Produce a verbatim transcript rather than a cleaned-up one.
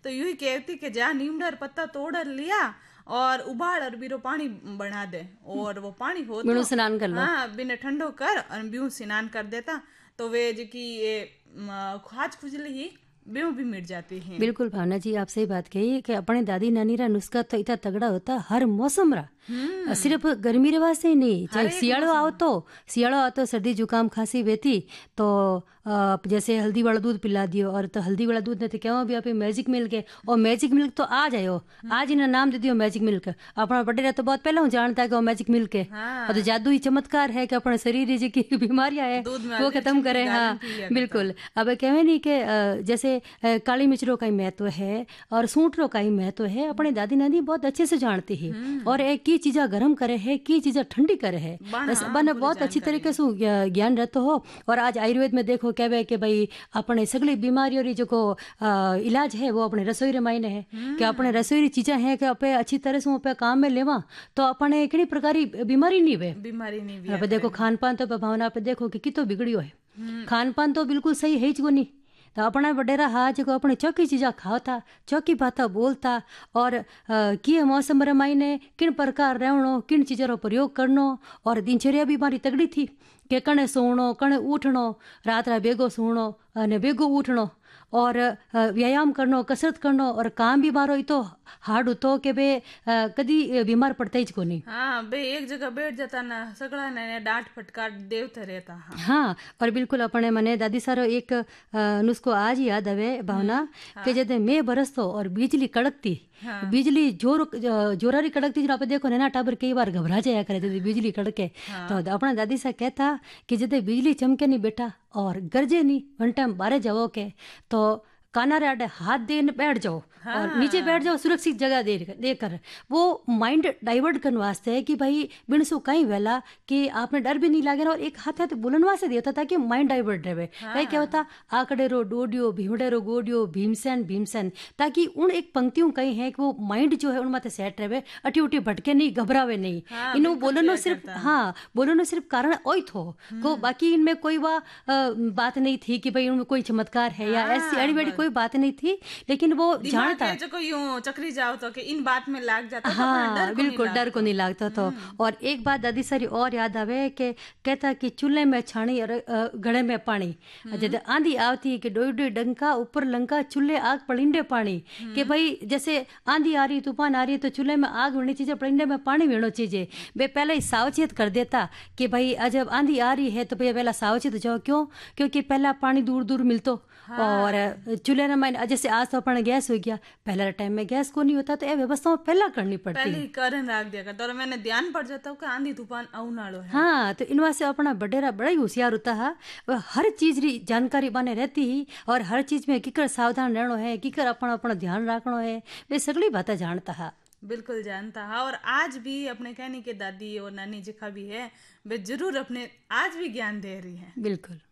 तो यूं ही कहती कि जा नीमडर पत्ता तोड़ लिया और उबाल और बीरो पानी बना दे, और वो पानी हो तो स्नान कर लो। हाँ बिना ठंडो कर और ब्यूं स्नान कर देता तो वे जो की ये खाज खुजली ही बेऊ भी मिट जाती है। बिल्कुल भावना जी, आप सही बात कही कि अपने दादी नानी रा नुस्खा तो इतना तगड़ा होता हर मौसम रा, सिर्फ गर्मी रे वास्ते ही नहीं, चाहे सियाड़ो आओ तो सियाड़ो आओ तो सर्दी जुकाम खांसी बेती तो आ, जैसे हल्दी वाला दूध पिला दियो, और तो हल्दी वाला दूध नहीं तो क्या भी आप मैजिक मिल्क है, और मैजिक मिल्क तो आ जायो, आज इन्हें नाम दे दियो मैजिक मिल्क। अपना बडेरा तो बहुत पहले जानता है कि वो मैजिक मिल्क है, हाँ। और तो जादू ही चमत्कार है कि अपने शरीर की बीमारियां है वो खत्म करे। हाँ बिल्कुल। अब कहे नहीं कि जैसे काली मिर्चों का ही महत्व है और सूंठरों का ही महत्व है, अपने दादी नानी बहुत अच्छे से जानती है, और एक की चीजा गर्म करे है, की चीजा ठंडी करे है, बन बहुत अच्छी तरीके से ज्ञान रहते हो। और आज आयुर्वेद में देखो कहवे कि भाई अपने सगली बीमारियों री जो को इलाज है वो अपने रसोई रे मायने है, कि अपने रसोई री चीजा है कि अपे अच्छी तरह से पे काम में लेवा तो अपने कई प्रकार बीमारी नहीं वे बीमारी नहीं भी। आप देखो खान पान तो भावना आप देखो कि कितो बिगड़ियो है, खान पान तो बिल्कुल सही है ही नहीं, तो अपना वडेरा हा जो अपने चौकी चीजा खाता, चौकी बाता बोलता, और किए मौसम रे मायने किन प्रकार रहनो, किन चीज़ों रो प्रयोग करनो, और दिनचर्या भी मारी तगड़ी थी कि कणे सोणो कणे उठनो, रात रा बेगो सोणो अने बेगो उठनो, और व्यायाम करनो, कसरत करनो, और काम भी मारो तो हार्ड होतो कि बे कदी बीमार पड़ता ही को नहीं। हाँ बे एक जगह बैठ जाता ना सगड़ा ने डांट फटकार देवते रहता। हाँ, हाँ और बिल्कुल अपने मने दादी सारो एक नुस्खो आज याद आवे भावना, हाँ। कि जदे मैं बरसतो और बिजली कड़कती, हाँ। बिजली जोर जोरारी कड़कती आप देखो नैना टाबर कई बार घबरा जाया करे जब बिजली कड़के, हाँ। तो अपना दादी सा कहता कि जदे बिजली चमके नहीं बेटा और गरजे नहीं वन टाइम बारे जाओ के तो काना रे आडे हाथ दे बैठ जाओ, हाँ। और नीचे बैठ जाओ सुरक्षित जगह दे देकर, वो माइंड डाइवर्ट करने वास्ते है कि भाई बिन सो कहीं वेला कि आपने डर भी नहीं लागे, और एक हाथ हाथ बोलने वास्ते देता ताकि माइंड डाइवर्ट रहे। हाँ। भाई क्या होता आकड़े रो डोडियो भीमड़े रो गोडियो भीमसेन भीमसेन, ताकि उन एक पंक्तियों कहीं है कि वो माइंड जो है उन माते सेट रहे, अटी उटी भटके नहीं घबरावे नहीं। हाँ, इन्हों बोलनो सिर्फ हाँ बोलनो सिर्फ कारण ओई थो को, बाकी इनमें कोई वह बात नहीं थी कि भाई उनमें कोई चमत्कार है या ऐसी अड़ी बड़ी कोई बात नहीं थी, लेकिन वो जानता जो यूं चक्री जाओ तो कि इन बात में लाग जाता। हाँ डर बिल्कुल डर को नहीं लागता तो। और एक बात दादी सारी और याद आवे कि कहता कि चूल्हे में छाणी और गड़े में पानी, जब आंधी आवती कि डोई डोई डंका ऊपर लंका चूल्हे आग पड़िंडे पानी, कि भाई जैसे आंधी आ रही तूफान आ रही है तो चूल्हे में आग होनी चाहिए, पड़िंडे में पानी होना चाहिए। वे पहले ही सावचेत कर देता कि भाई जब आंधी आ रही है तो भैया पहला सावचेत जाओ, क्यों क्योंकि पहला पानी दूर दूर मिलतो। हाँ। और चूल्हे में जैसे आज तो अपन गैस हो गया, पहले टाइम में गैस को नहीं होता तो ये व्यवस्था पहला करनी पड़ती, पहले करन रख दिया करता, और मैंने ध्यान पड़ जाता हूँ कि आंधी तूफान आउनालो है। हाँ तो इनवा से अपना बडेरा बड़ा ही होशियार होता है, हर चीज री जानकारी बने रहती ही, और हर चीज में किकर सावधान रहना है, किकर अपना अपना ध्यान रखना है, वे सगली बातें जानता है। बिल्कुल जानता है। और आज भी अपने कहने के दादी और नानी जिखा भी है वे जरूर अपने आज भी ज्ञान दे रही है। बिल्कुल।